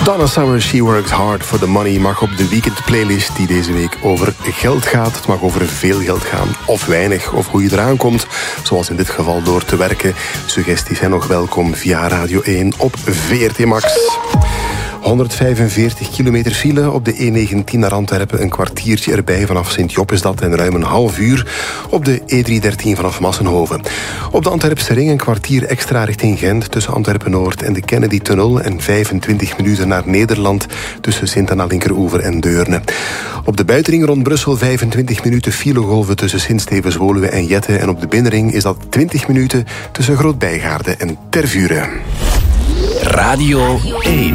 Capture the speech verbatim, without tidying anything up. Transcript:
Donna Summer, She Works Hard for the Money mag op de weekend playlist die deze week over geld gaat. Het mag over veel geld gaan, of weinig, of hoe je eraan komt. Zoals in dit geval door te werken. Suggesties zijn nog welkom via Radio één op V R T Max. honderdvijfenveertig kilometer file op de E negentien naar Antwerpen. Een kwartiertje erbij vanaf Sint-Job is dat en ruim een half uur op de E driehonderddertien vanaf Massenhoven. Op de Antwerpse ring een kwartier extra richting Gent tussen Antwerpen-Noord en de Kennedy-tunnel en vijfentwintig minuten naar Nederland tussen Sint-Anna-Linkeroever en Deurne. Op de buitenring rond Brussel vijfentwintig minuten filegolven tussen Sint-Stevens-Woluwe en Jette en op de binnenring is dat twintig minuten tussen Groot-Bijgaarde en Tervuren. Radio één.